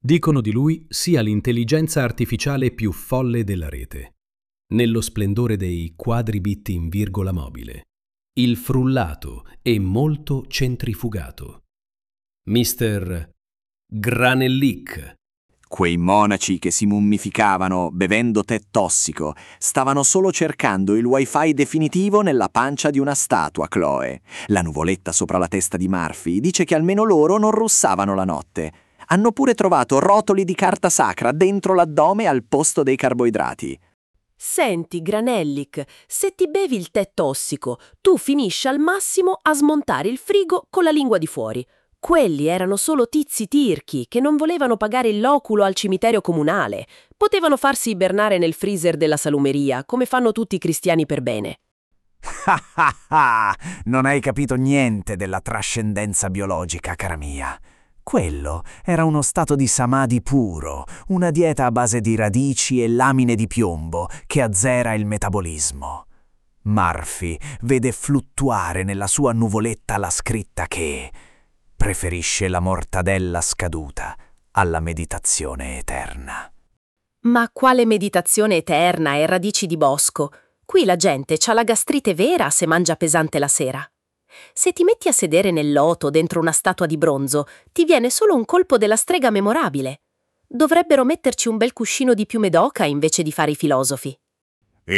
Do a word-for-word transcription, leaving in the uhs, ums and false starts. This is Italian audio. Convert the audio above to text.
Dicono di lui sia l'intelligenza artificiale più folle della rete, nello splendore dei quadribit in virgola mobile, il frullato e molto centrifugato. mister Granellic. Quei monaci che si mummificavano bevendo tè tossico stavano solo cercando il wifi definitivo nella pancia di una statua, Chloe. La nuvoletta sopra la testa di Murphy dice che almeno loro non russavano la notte. Hanno pure trovato rotoli di carta sacra dentro l'addome al posto dei carboidrati. Senti, Granellic, se ti bevi il tè tossico, tu finisci al massimo a smontare il frigo con la lingua di fuori. Quelli erano solo tizi tirchi che non volevano pagare il loculo al cimitero comunale. Potevano farsi ibernare nel freezer della salumeria, come fanno tutti i cristiani per bene. Ah ah ah! Non hai capito niente della trascendenza biologica, cara mia. Quello era uno stato di samadhi puro, una dieta a base di radici e lamine di piombo che azzera il metabolismo. Murphy vede fluttuare nella sua nuvoletta la scritta che preferisce la mortadella scaduta alla meditazione eterna. Ma quale meditazione eterna e radici di bosco? Qui la gente c'ha la gastrite vera se mangia pesante la sera. Se ti metti a sedere nel loto dentro una statua di bronzo, ti viene solo un colpo della strega memorabile. Dovrebbero metterci un bel cuscino di piume d'oca invece di fare i filosofi.